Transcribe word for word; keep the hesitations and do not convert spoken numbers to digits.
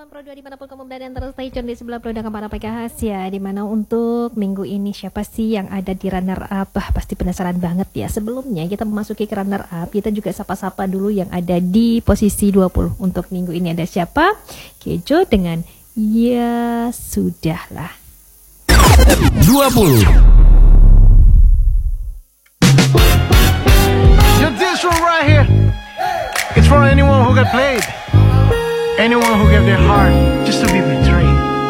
Salam Pro dua dimanapun kamu berada, dan terus stay tune di sebelah Pro dengan para P K H ya. Dimana untuk minggu ini siapa sih yang ada di runner up? Ah, pasti penasaran banget ya. Sebelumnya kita memasuki ke runner up, kita juga sapa-sapa dulu yang ada di posisi dua puluh. Untuk minggu ini ada siapa? Kejo dengan Ya Sudahlah. dua puluh. Yo, this one right here, it's for anyone who got played, anyone who gave their heart just to be with you.